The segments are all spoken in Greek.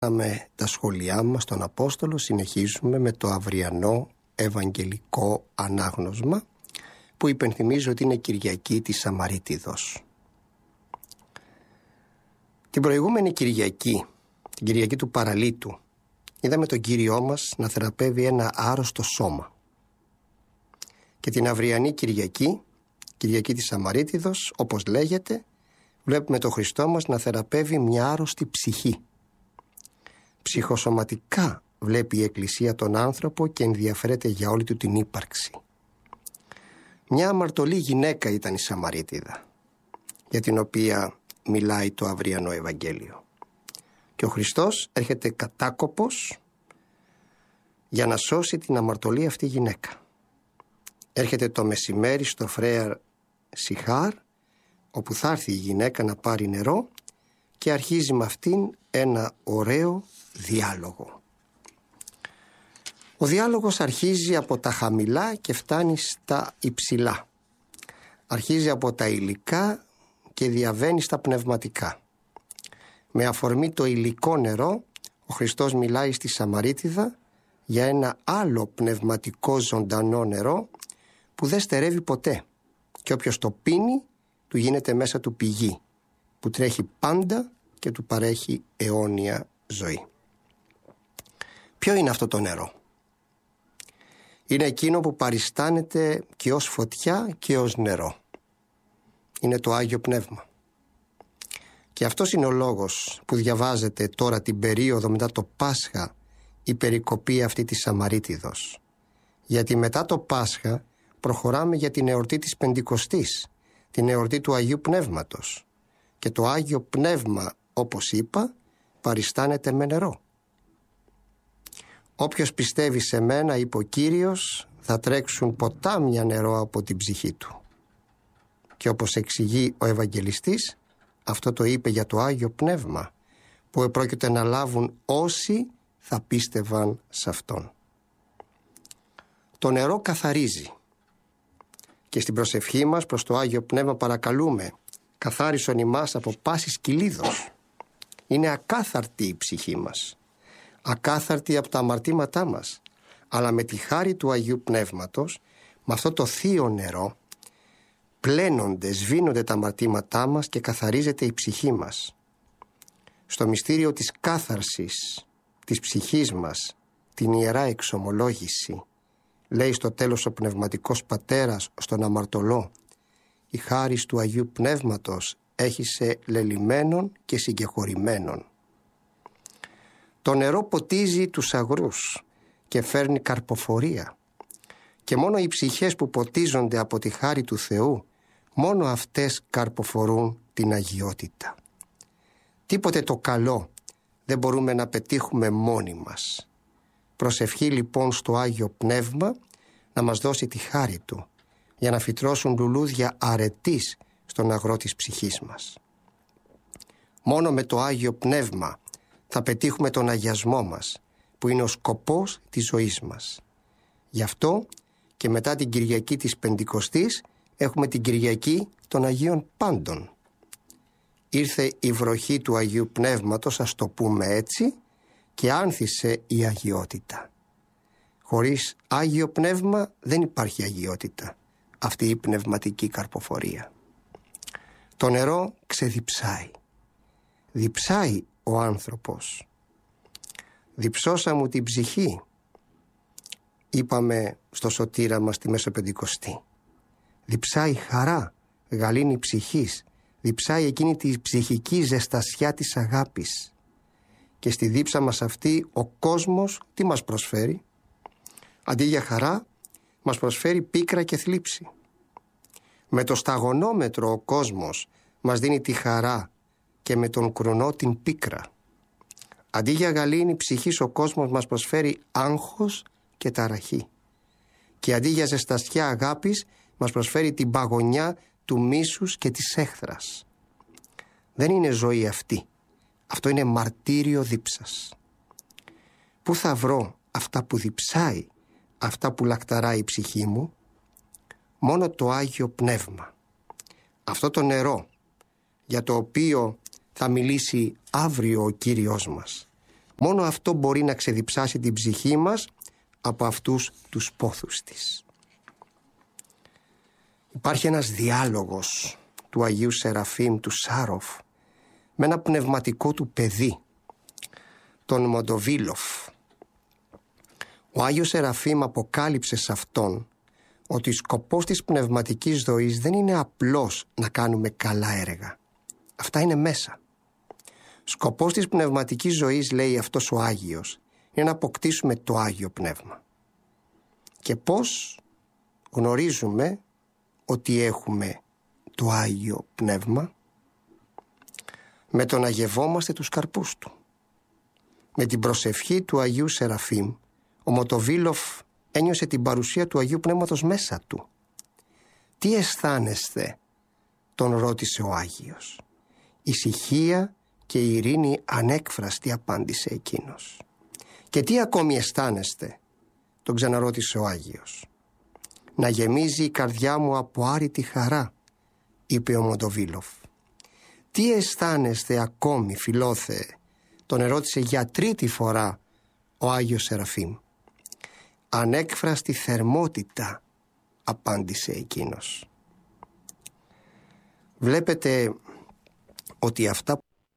Με τα σχόλιά μας στον Απόστολο συνεχίζουμε με το αυριανό Ευαγγελικό Ανάγνωσμα που υπενθυμίζω ότι είναι Κυριακή της Σαμαρίτιδος. Την προηγούμενη Κυριακή, την Κυριακή του Παραλίτου, είδαμε τον Κύριό μας να θεραπεύει ένα άρρωστο σώμα. Και την αυριανή Κυριακή, Κυριακή της Σαμαρίτιδος, όπως λέγεται, βλέπουμε τον Χριστό μας να θεραπεύει μια άρρωστη ψυχή. Ψυχοσωματικά βλέπει η Εκκλησία τον άνθρωπο και ενδιαφέρεται για όλη του την ύπαρξη. Μια αμαρτωλή γυναίκα ήταν η Σαμαρίτιδα, για την οποία μιλάει το αυριανό Ευαγγέλιο. Και ο Χριστός έρχεται κατάκοπος για να σώσει την αμαρτωλή αυτή γυναίκα. Έρχεται το μεσημέρι στο Φρέαρ Σιχάρ, όπου θα έρθει η γυναίκα να πάρει νερό και αρχίζει με αυτήν ένα ωραίο διάλογο. Ο διάλογος αρχίζει από τα χαμηλά και φτάνει στα υψηλά. Αρχίζει από τα υλικά και διαβαίνει στα πνευματικά. Με αφορμή το υλικό νερό, ο Χριστός μιλάει στη Σαμαρίτιδα για ένα άλλο πνευματικό ζωντανό νερό που δεν στερεύει ποτέ και όποιος το πίνει του γίνεται μέσα του πηγή που τρέχει πάντα και του παρέχει αιώνια ζωή. Ποιο είναι αυτό το νερό? Είναι εκείνο που παριστάνεται και ως φωτιά και ως νερό. Είναι το Άγιο Πνεύμα. Και αυτός είναι ο λόγος που διαβάζεται τώρα την περίοδο μετά το Πάσχα η περικοπή αυτή της Σαμαρίτιδος. Γιατί μετά το Πάσχα προχωράμε για την εορτή της Πεντηκοστής, την εορτή του Αγίου Πνεύματος. Και το Άγιο Πνεύμα, όπως είπα, παριστάνεται με νερό. Όποιος πιστεύει σε μένα, είπε ο Κύριος, θα τρέξουν ποτάμια νερό από την ψυχή του. Και όπως εξηγεί ο Ευαγγελιστής, αυτό το είπε για το Άγιο Πνεύμα, που επρόκειται να λάβουν όσοι θα πίστευαν σε Αυτόν. Το νερό καθαρίζει. Και στην προσευχή μας προς το Άγιο Πνεύμα παρακαλούμε, καθάρισον ημάς από πάσης κυλίδος. Είναι ακάθαρτη η ψυχή μας, ακάθαρτη από τα αμαρτήματά μας, αλλά με τη χάρη του Αγίου Πνεύματος, με αυτό το θείο νερό, πλένονται, σβήνονται τα αμαρτήματά μας και καθαρίζεται η ψυχή μας. Στο μυστήριο της κάθαρσης της ψυχής μας, την Ιερά Εξομολόγηση, λέει στο τέλος ο Πνευματικός Πατέρας στον αμαρτωλό, η χάρις του Αγίου Πνεύματος έχει σε λελημένον και συγκεχωρημένον. Το νερό ποτίζει τους αγρούς και φέρνει καρποφορία. Και μόνο οι ψυχές που ποτίζονται από τη χάρη του Θεού, μόνο αυτές καρποφορούν την αγιότητα. Τίποτε το καλό δεν μπορούμε να πετύχουμε μόνοι μας. Προσευχή λοιπόν στο Άγιο Πνεύμα να μας δώσει τη χάρη Του, για να φυτρώσουν λουλούδια αρετής στον αγρό της ψυχής μας. Μόνο με το Άγιο Πνεύμα θα πετύχουμε τον αγιασμό μας, που είναι ο σκοπός της ζωής μας. Γι' αυτό και μετά την Κυριακή της Πεντηκοστής έχουμε την Κυριακή των Αγίων Πάντων. Ήρθε η βροχή του Αγίου Πνεύματος, ας το πούμε έτσι, και άνθησε η αγιότητα. Χωρίς Άγιο Πνεύμα δεν υπάρχει αγιότητα, αυτή η πνευματική καρποφορία. Το νερό ξεδιψάει. Διψάει ο άνθρωπος. Διψώσα μου την ψυχή, είπαμε στο σωτήρα μας τη Μεσοπεντηκοστή. Διψάει χαρά, γαλήνη ψυχής. Διψάει εκείνη τη ψυχική ζεστασιά της αγάπης. Και στη δίψα μας αυτή ο κόσμος τι μας προσφέρει? Αντί για χαρά μας προσφέρει πίκρα και θλίψη. Με το σταγονόμετρο ο κόσμος μας δίνει τη χαρά και με τον κρουνό την πίκρα. Αντί για γαλήνη ψυχής ο κόσμος μας προσφέρει άγχος και ταραχή. Και αντί για ζεστασιά αγάπης μας προσφέρει την παγωνιά του μίσους και της έχθρας. Δεν είναι ζωή αυτή. Αυτό είναι μαρτύριο δίψας. Πού θα βρω αυτά που διψάει, αυτά που λακταράει η ψυχή μου? Μόνο το Άγιο Πνεύμα. Αυτό το νερό για το οποίο θα μιλήσει αύριο ο Κύριος μας. Μόνο αυτό μπορεί να ξεδιψάσει την ψυχή μας από αυτούς τους πόθους της. Υπάρχει ένας διάλογος του Αγίου Σεραφείμ του Σάροφ με ένα πνευματικό του παιδί, τον Μοντοβίλοφ. Ο Άγιος Σεραφείμ αποκάλυψε σε αυτόν ότι σκοπός της πνευματικής ζωής δεν είναι απλώς να κάνουμε καλά έργα. Αυτά είναι μέσα. Σκοπός της πνευματικής ζωής, λέει αυτός ο Άγιος, είναι να αποκτήσουμε το Άγιο Πνεύμα. Και πώς γνωρίζουμε ότι έχουμε το Άγιο Πνεύμα? Με το να γευόμαστε τους καρπούς του. Με την προσευχή του Αγίου Σεραφείμ, ο Μοντοβίλοφ ένιωσε την παρουσία του Αγίου Πνεύματος μέσα του. «Τι αισθάνεστε?» τον ρώτησε ο Άγιος. «Ησυχία και ειρήνη ανέκφραστη», απάντησε εκείνος. «Και τι ακόμη αισθάνεστε?» τον ξαναρώτησε ο Άγιος. «Να γεμίζει η καρδιά μου από άρρητη χαρά», είπε ο Μοντοβίλοφ. «Τι αισθάνεστε ακόμη, φιλόθεε?» τον ερώτησε για τρίτη φορά ο Άγιος Σεραφείμ. «Ανέκφραστη θερμότητα», απάντησε εκείνος. Βλέπετε ότι αυτά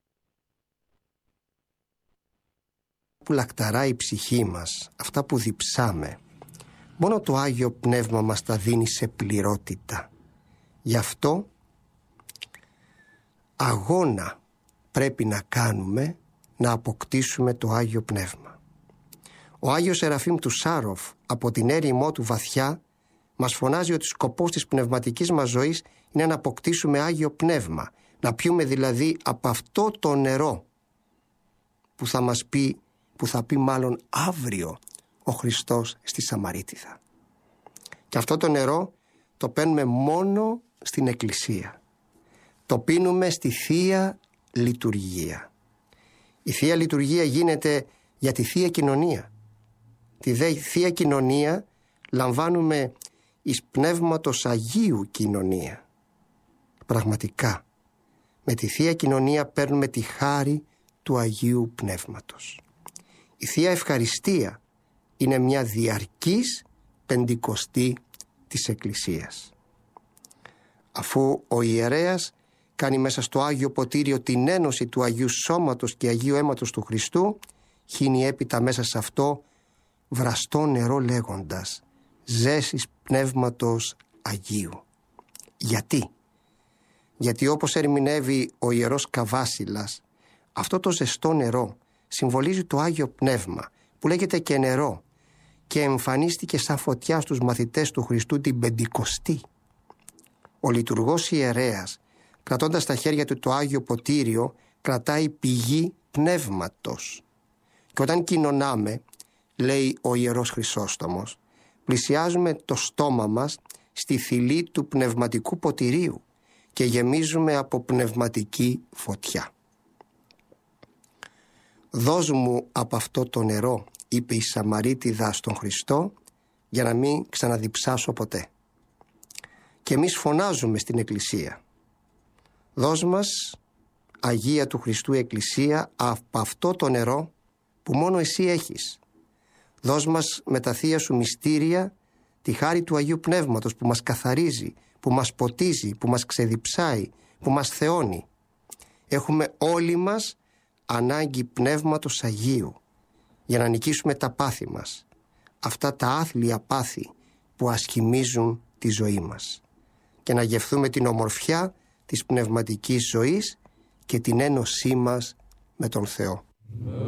που λακταρά η ψυχή μας, αυτά που διψάμε, μόνο το Άγιο Πνεύμα μας τα δίνει σε πληρότητα. Γι' αυτό αγώνα πρέπει να κάνουμε να αποκτήσουμε το Άγιο Πνεύμα. Ο Άγιος Σεραφείμ του Σάροφ από την έρημό του βαθιά μας φωνάζει ότι σκοπός της πνευματικής μας ζωής είναι να αποκτήσουμε Άγιο Πνεύμα, να πιούμε δηλαδή από αυτό το νερό που θα πει μάλλον αύριο ο Χριστός στη Σαμαρίτιδα. Και αυτό το νερό το παίρνουμε μόνο στην Εκκλησία. Το πίνουμε στη Θεία Λειτουργία. Η Θεία Λειτουργία γίνεται για τη Θεία Κοινωνία. Τη Θεία Κοινωνία λαμβάνουμε εις Πνεύματος Αγίου κοινωνία. Πραγματικά, με τη Θεία Κοινωνία παίρνουμε τη χάρη του Αγίου Πνεύματος. Η Θεία Ευχαριστία είναι μια διαρκής πεντηκοστή της Εκκλησίας. Αφού ο ιερέας κάνει μέσα στο Άγιο Ποτήριο την ένωση του Αγίου Σώματος και Αγίου Αίματος του Χριστού, χύνει έπειτα μέσα σε αυτό βραστό νερό λέγοντας «Ζέσης Πνεύματος Αγίου». Γιατί? Γιατί όπως ερμηνεύει ο Ιερός Καβάσιλας, αυτό το ζεστό νερό συμβολίζει το Άγιο Πνεύμα που λέγεται και νερό και εμφανίστηκε σαν φωτιά στους μαθητές του Χριστού την Πεντηκοστή. Ο λειτουργός ιερέας, κρατώντας στα χέρια του το Άγιο Ποτήριο, κρατάει πηγή πνεύματος. Και όταν κοινωνάμε, λέει ο Ιερός Χρυσόστομος, πλησιάζουμε το στόμα μας στη θηλή του πνευματικού ποτηρίου και γεμίζουμε από πνευματική φωτιά. «Δώσ' μου από αυτό το νερό», είπε η Σαμαρίτιδα στον Χριστό, «για να μην ξαναδιψάσω ποτέ». Και εμείς φωνάζουμε στην Εκκλησία, «Δώσ' μας, Αγία του Χριστού Εκκλησία, από αυτό το νερό που μόνο εσύ έχεις. Δώσ' μας με τα θεία σου μυστήρια τη χάρη του Αγίου Πνεύματος που μας καθαρίζει, που μας ποτίζει, που μας ξεδιψάει, που μας θεώνει. Έχουμε όλοι μας ανάγκη Πνεύματος Αγίου για να νικήσουμε τα πάθη μας, αυτά τα άθλια πάθη που ασχημίζουν τη ζωή μας, και να γευθούμε την ομορφιά της πνευματικής ζωής και την ένωσή μας με τον Θεό.